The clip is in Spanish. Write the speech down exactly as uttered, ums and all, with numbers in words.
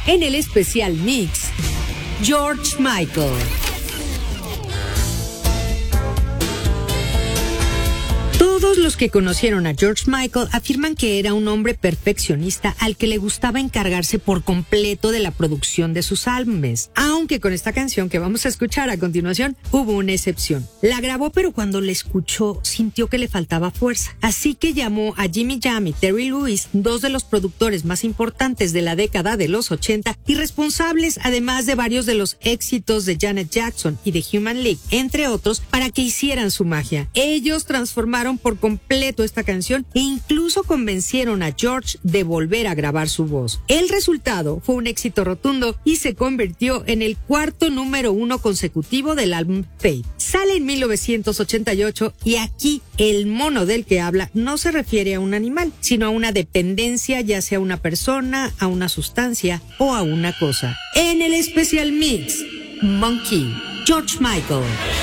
En el especial mix, George Michael. Todos los que conocieron a George Michael afirman que era un hombre perfeccionista al que le gustaba encargarse por completo de la producción de sus álbumes, aunque con esta canción que vamos a escuchar a continuación hubo una excepción. La grabó, pero cuando la escuchó sintió que le faltaba fuerza, así que llamó a Jimmy Jam y Terry Lewis, dos de los productores más importantes de la década de los ochenta y responsables además de varios de los éxitos de Janet Jackson y de Human League, entre otros, para que hicieran su magia. Ellos transformaron por completo esta canción e incluso convencieron a George de volver a grabar su voz. El resultado fue un éxito rotundo y se convirtió en el cuarto número uno consecutivo del álbum Faith. Sale en mil novecientos ochenta y ocho y aquí el mono del que habla no se refiere a un animal, sino a una dependencia, ya sea a una persona, a una sustancia o a una cosa. En el especial mix, Monkey, George Michael.